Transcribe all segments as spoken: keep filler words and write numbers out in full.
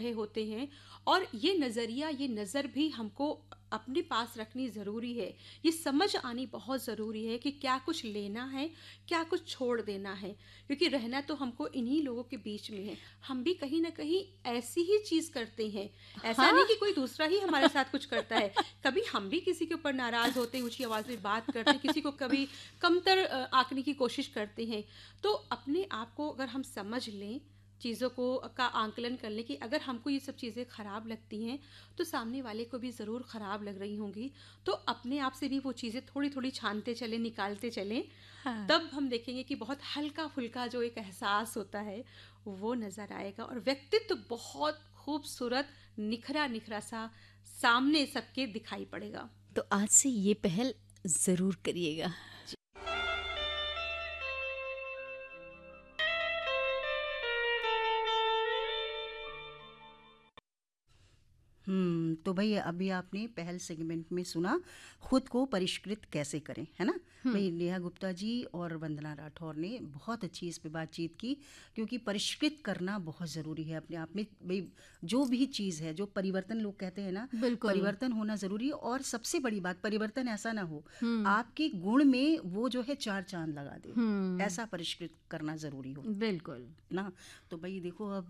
रहे होते हैं, और ये नज़रिया, ये नज़र भी हमको अपने पास रखनी ज़रूरी है। ये समझ आनी बहुत ज़रूरी है कि क्या कुछ लेना है, क्या कुछ छोड़ देना है, क्योंकि रहना तो हमको इन्हीं लोगों के बीच में है। हम भी कहीं ना कहीं ऐसी ही चीज़ करते हैं, ऐसा हाँ? नहीं कि कोई दूसरा ही हमारे साथ कुछ करता है। कभी हम भी किसी के ऊपर नाराज़ होते हैं, ऊंची आवाज़ में बात करते हैं, किसी को कभी कमतर अ, आंकने की कोशिश करते हैं। तो अपने आप को अगर हम समझ लें, चीज़ों को का आंकलन कर लें कि अगर हमको ये सब चीज़ें ख़राब लगती हैं तो सामने वाले को भी ज़रूर ख़राब लग रही होंगी, तो अपने आप से भी वो चीज़ें थोड़ी थोड़ी छानते चलें, निकालते चलें। हाँ। तब हम देखेंगे कि बहुत हल्का फुल्का जो एक एहसास होता है वो नज़र आएगा, और व्यक्तित्व बहुत खूबसूरत, निखरा निखरा सा सामने सबके दिखाई पड़ेगा। तो आज से ये पहल ज़रूर करिएगा। हम्म तो भाई अभी आपने पहल सेगमेंट में सुना खुद को परिष्कृत कैसे करें, है ना। भाई नेहा गुप्ता जी और वंदना राठौर ने बहुत अच्छी इस पे बातचीत की, क्योंकि परिष्कृत करना बहुत ज़रूरी है अपने आप में। भाई जो भी चीज़ है, जो परिवर्तन लोग कहते हैं ना, बिल्कुल। परिवर्तन होना ज़रूरी है। और सबसे बड़ी बात, परिवर्तन ऐसा ना हो आपके गुण में वो जो है चार चांद लगा दे, ऐसा परिष्कृत करना ज़रूरी हो बिल्कुल ना। तो भाई देखो, अब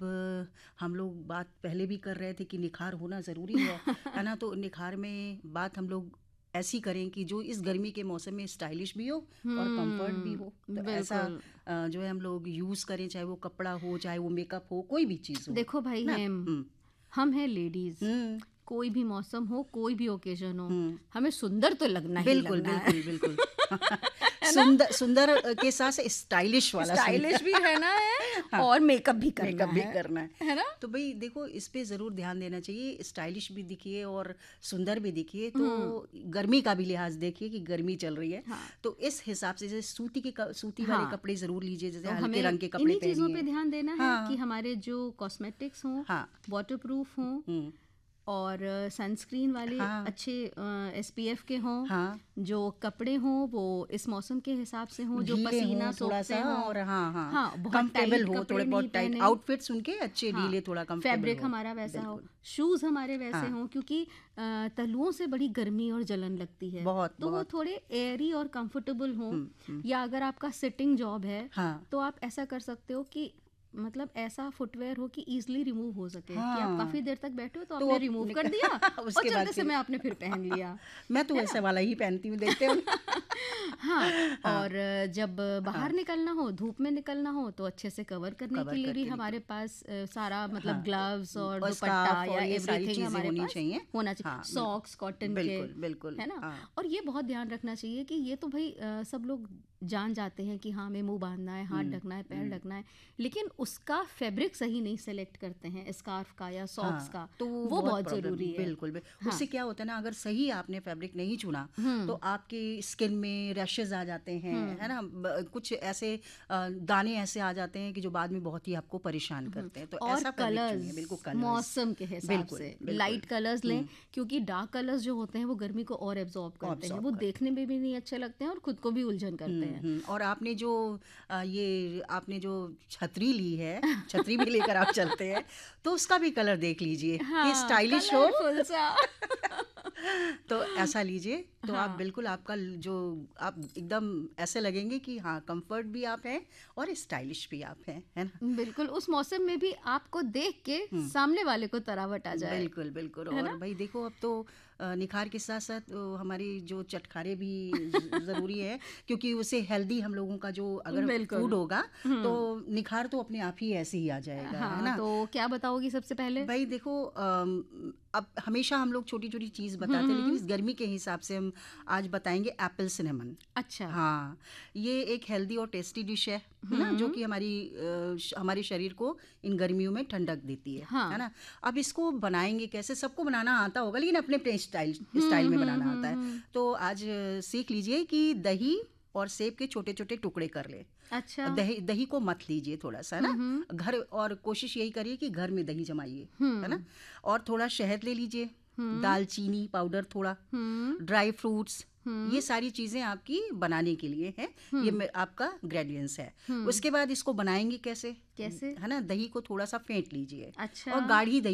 हम लोग बात पहले भी कर रहे थे कि निखार होना ज़रूरी है है ना। तो निखार में बात हम लोग ऐसी करें कि जो इस गर्मी के मौसम में स्टाइलिश भी हो और कंफर्ट भी हो। तो ऐसा अ, जो है हम लोग यूज़ करें, चाहे वो कपड़ा हो, चाहे वो मेकअप हो, कोई भी चीज़ हो। देखो भाई, ना? हम हम्म, हम हैं लेडीज, हम्म, कोई भी मौसम हो, कोई भी ओकेजन हो, हम्म, हमें सुंदर तो लगना ही बिल्कुल लगना है। बिल्कुल बिल्कुल सुंदर सुंदर के साथ स्टाइलिश वाला स्टाइलिश भी रहना है और मेकअप भी करना मेकअप भी है करना है है ना। तो भाई देखो, इस पे ज़रूर ध्यान देना चाहिए। स्टाइलिश भी दिखिए और सुंदर भी दिखिए। तो गर्मी का भी लिहाज देखिए कि गर्मी चल रही है। हाँ। तो इस हिसाब से जैसे सूती के क- सूती हाँ। वाले कपड़े ज़रूर लीजिए, जैसे तो हल्के हमें रंग के कपड़े इन्हीं चीज़ों पे पहनिए। ध्यान देना है हाँ। कि हमारे जो कॉस्मेटिक्स हों, हाँ। वाटरप्रूफ हों, हम्म, और सनस्क्रीन वाले हाँ। अच्छे एसपीएफ के हों, हाँ, जो कपड़े हों वो इस मौसम के हिसाब से हों, जो ढीले पसीना हों थोड़ा सोखते सा, हों, और हाँ हाँ, हाँ बहुत कंफर्टेबल टाइट हो, कपड़े थोड़े नहीं बहुत टाइट पहने, आउटफिट्स उनके अच्छे, हाँ, ढीले, थोड़ा कंफर्टेबल फैब्रिक हो। हमारा वैसा हो, बिल्कुल। शूज़ हमारे वैसे हाँ। हों, क्योंकि अ, तलुओं से बड़ी गर्मी और जलन लगती है, बहुत, तो वो बहुत। थोड़े एयरी और कंफर्टेबल हों। हम्म, हम्म, या अगर आपका सिटिंग जॉब है हाँ। तो आप ऐसा कर सकते हो कि मतलब ऐसा फुटवेयर हो कि इजीली रिमूव हो सके, कि आप हाँ। काफी देर तक बैठे हो तो तो आपने आप रिमूव निक- कर दिया और उसके बाद चलते फिर- समय आपने फिर पहन लिया। मैं तो ऐसा वाला ही पहनती हूँ, देखते हो। हाँ, और जब बाहर हाँ। निकलना हो, धूप में निकलना हो, तो अच्छे से कवर करने कवर के लिए भी करके हमारे पास अ, सारा मतलब हाँ। ग्लव्स और और दुपट्टा स्कार्फ या और ये सारी एवरीथिंग चीजें हमारे होनी पास चाहिए। होना चाहिए, हाँ, बिल्कुल। सॉक्स कॉटन के, बिल्कुल बिल्कुल है ना। हाँ। और ये बहुत ध्यान रखना चाहिए कि ये तो भाई अ, सब लोग जान जाते हैं कि हाँ हमें मुंह बांधना है, हाथ ढकना है, पैर ढकना है, लेकिन उसका फैब्रिक सही नहीं सेलेक्ट करते हैं स्कार्फ का या सॉक्स हाँ, का, तो वो बहुत प्रॉब्लम- जरूरी है। बिल्कुल बिल्कुल। हाँ। उससे क्या होता है ना, अगर सही आपने फैब्रिक नहीं चुना तो आपकी स्किन में रैशेज आ जाते हैं, है ना। ब- कुछ ऐसे अ, दाने ऐसे आ जाते हैं कि जो बाद में बहुत ही आपको परेशान करते हैं। तो और ऐसा फैब्रिक चुनिए, कलर्स बिल्कुल कलर्स मौसम के हिसाब बिल्कुल, से बिल्कुल। लाइट कलर्स लें, क्योंकि डार्क कलर्स जो होते हैं वो गर्मी को और एब्जॉर्ब करते हैं, Absorb वो करते देखने में भी नहीं अच्छे लगते हैं और खुद को भी उलझन करते हैं। हम्म, और आपने जो अ, ये आपने जो छतरी ली है, छतरी भी लेकर आप चलते हैं, तो उसका भी कलर देख लीजिए कि स्टाइलिश हो। कलरफुल सा। तो ऐसा लीजिए, तो हाँ। आप बिल्कुल आपका जो आप एकदम ऐसे लगेंगे कि हाँ, कंफर्ट भी आप हैं और स्टाइलिश भी आप हैं, है ना। बिल्कुल, उस मौसम में भी आपको देख के सामने वाले को तरावट आ जाए। बिल्कुल बिल्कुल। है और ना? भाई देखो, अब तो अ, निखार के साथ साथ अ, हमारी जो चटखारे भी ज- ज़रूरी है, क्योंकि उससे हेल्दी हम लोगों का जो अगर बिल्कुल। फूड होगा तो निखार तो अपने आप ही ऐसे ही आ जाएगा, है हाँ, ना। तो क्या बताओगी सबसे पहले? भाई देखो, अम, अब हमेशा हम लोग छोटी छोटी चीज़ बताते हैं, लेकिन इस गर्मी के हिसाब से हम आज बताएंगे एप्पल सिनेमन। अच्छा। हाँ, ये एक हेल्दी और टेस्टी डिश है ना, जो कि हमारी अ, श- हमारे शरीर को इन गर्मियों में ठंडक देती है, हाँ। है ना। अब इसको बनाएंगे कैसे, सबको बनाना आता होगा, लेकिन अपने अपने स्टाइल स्टाइल में बनाना आता है। तो आज अ, सीख लीजिए कि दही और सेब के छोटे छोटे टुकड़े कर ले। अच्छा। दही दही को मत लीजिए थोड़ा सा ना, घर, और कोशिश यही करिए कि घर में दही जमाइए, है ना। और थोड़ा शहद ले लीजिए, दालचीनी पाउडर थोड़ा, ड्राई फ्रूट्स, ये सारी चीजें आपकी बनाने के लिए है। ये मे- आपका ग्रेडिएंट्स है। उसके बाद इसको बनाएंगे कैसे कैसे? है ना, दही को थोड़ा सा फेंट लीजिए अच्छा। और गाढ़ी दही